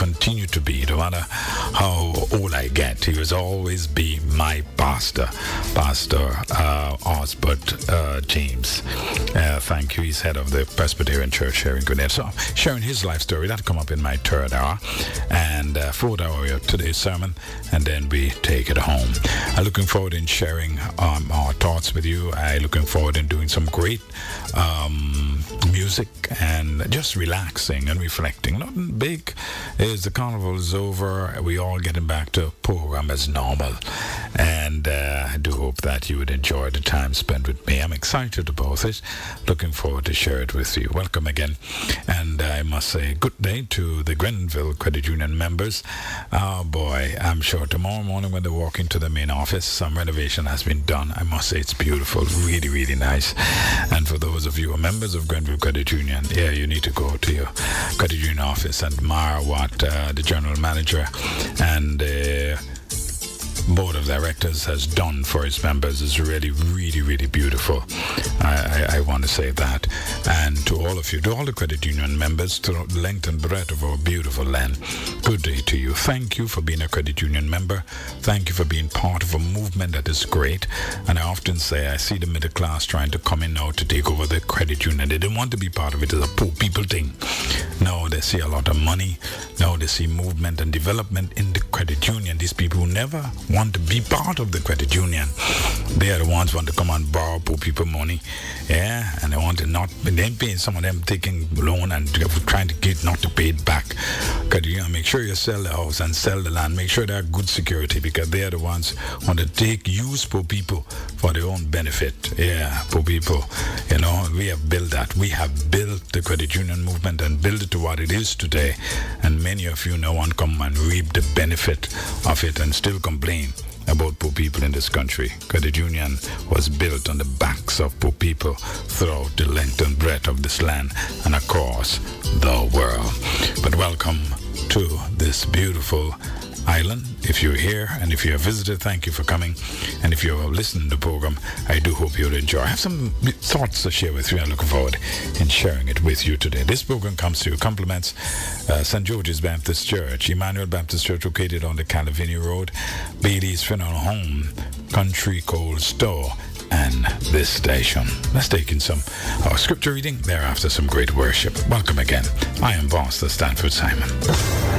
continue to be, no matter how old I get. He will always be my pastor, Pastor Osbert James. Thank you. He's head of the Presbyterian Church here in Gwinnett. So sharing his life story, that'll come up in my third hour. And fourth hour of today's sermon, and then we take it home. I'm looking forward in sharing our thoughts with you. I'm looking forward in doing some great music and just relaxing and reflecting. Nothing big. As the carnival is over, we all getting back to program as normal. And I do hope that you would enjoy the time spent with me. I'm excited about it. Looking forward to share it with you. Welcome again. And I must say good day to the Grenville Credit Union members. Oh boy, I'm sure tomorrow morning when they walk into the main office, some renovation has been done. I must say it's beautiful. Really, really nice. And for those of you who are members of Grenville Credit Union, yeah, you need to go to your credit union office and admire what the general manager and board of directors has done for its members. Is really, really, really beautiful. I want to say that. And to all of you, to all the credit union members, to the length and breadth of our beautiful land, good day to you. Thank you for being a credit union member. Thank you for being part of a movement that is great. And I often say, I see the middle class trying to come in now to take over the credit union. They didn't want to be part of it as a poor people thing. No, they see a lot of money. Now they see movement and development in the credit union. These people who never want to be part of the credit union, they are the ones who want to come and borrow poor people money, yeah, and they want to not, then paying some of them taking loan and trying to get not to pay it back. Credit union, make sure you sell the house and sell the land. Make sure they are good security, because they are the ones who want to use poor people for their own benefit. Yeah, poor people. You know, we have built that. We have built the credit union movement and built it to what it is today. And many of you now want to come and reap the benefit of it and still complain about poor people in this country. Credit union was built on the backs of poor people throughout the length and breadth of this land and across the world. But welcome to this beautiful island. If you're here and if you're a visitor, thank you for coming. And if you're listening to the program, I do hope you'll enjoy. I have some thoughts to share with you. I'm looking forward in sharing it with you today. This program comes to you compliments St. George's Baptist Church, Emmanuel Baptist Church, located on the Calavini Road, Bailey's Funeral Home, Country Cold Store, and this station. Let's take in some scripture reading, thereafter some great worship. Welcome again. I am Pastor Stanford Simon.